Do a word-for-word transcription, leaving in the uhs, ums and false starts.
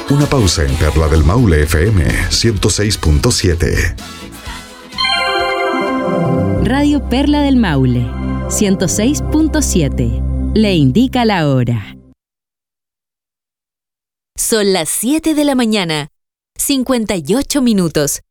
Una pausa en Perla del Maule F M ciento seis punto siete. Radio Perla del Maule ciento seis punto siete. Le indica la hora. Son las siete de la mañana, cincuenta y ocho minutos.